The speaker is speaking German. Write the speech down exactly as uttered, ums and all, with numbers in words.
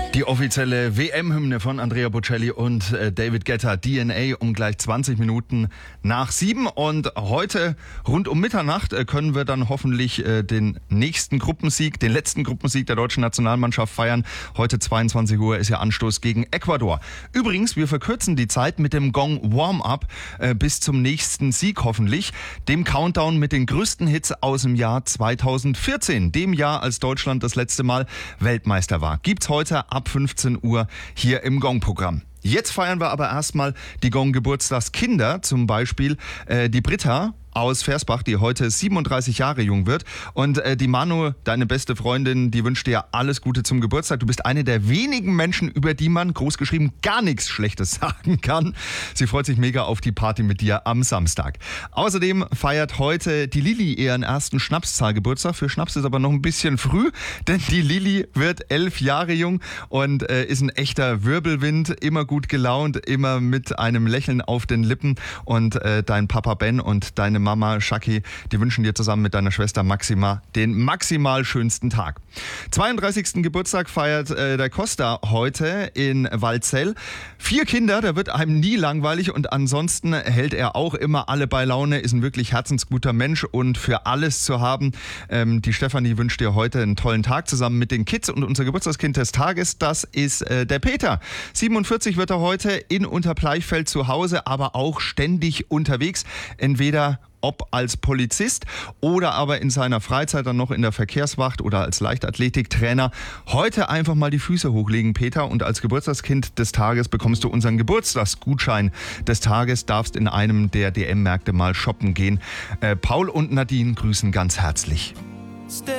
Die offizielle W M-Hymne von Andrea Bocelli und äh, David Guetta, D N A, um gleich zwanzig Minuten nach sieben. Und heute rund um Mitternacht äh, können wir dann hoffentlich äh, den nächsten Gruppensieg, den letzten Gruppensieg der deutschen Nationalmannschaft feiern. Heute zweiundzwanzig Uhr ist ja Anstoß gegen Ecuador. Übrigens, wir verkürzen die Zeit mit dem Gong Warm-Up äh, bis zum nächsten Sieg hoffentlich, dem Countdown mit den größten Hits aus dem Jahr zweitausendvierzehn, dem Jahr, als Deutschland das letzte Mal Weltmeister war. Gibt's heute ab fünfzehn Uhr hier im Gong-Programm. Jetzt feiern wir aber erstmal die Gong-Geburtstagskinder, zum Beispiel äh, die Britta aus Versbach, die heute siebenunddreißig Jahre jung wird. Und äh, die Manu, deine beste Freundin, die wünscht dir alles Gute zum Geburtstag. Du bist eine der wenigen Menschen, über die man, großgeschrieben, gar nichts Schlechtes sagen kann. Sie freut sich mega auf die Party mit dir am Samstag. Außerdem feiert heute die Lilly ihren ersten Schnapszahlgeburtstag. Für Schnaps ist aber noch ein bisschen früh, denn die Lilly wird elf Jahre jung und äh, ist ein echter Wirbelwind, immer gut gelaunt, immer mit einem Lächeln auf den Lippen. Und äh, dein Papa Ben und deine Mama Shaki, die wünschen dir zusammen mit deiner Schwester Maxima den maximal schönsten Tag. zweiunddreißigsten Geburtstag feiert äh, der Costa heute in Walzell. Vier Kinder, da wird einem nie langweilig und ansonsten hält er auch immer alle bei Laune, ist ein wirklich herzensguter Mensch und für alles zu haben. Ähm, die Stefanie wünscht dir heute einen tollen Tag zusammen mit den Kids und unser Geburtstagskind des Tages, das ist äh, der Peter. siebenundvierzig wird er heute in Unterbleichfeld zu Hause, aber auch ständig unterwegs, entweder ob als Polizist oder aber in seiner Freizeit dann noch in der Verkehrswacht oder als Leichtathletiktrainer. Heute einfach mal die Füße hochlegen, Peter, und als Geburtstagskind des Tages bekommst du unseren Geburtstagsgutschein des Tages, darfst in einem der D M-Märkte mal shoppen gehen. Äh, Paul und Nadine grüßen ganz herzlich.